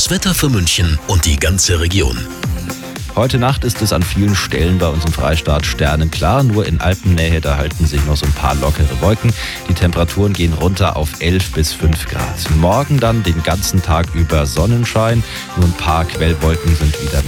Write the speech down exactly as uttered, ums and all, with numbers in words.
Das Wetter für München und die ganze Region. Heute Nacht ist es an vielen Stellen bei uns im Freistaat sternenklar. Nur in Alpennähe, da halten sich noch so ein paar lockere Wolken. Die Temperaturen gehen runter auf elf bis fünf Grad. Morgen dann den ganzen Tag über Sonnenschein. Nur ein paar Quellwolken sind wieder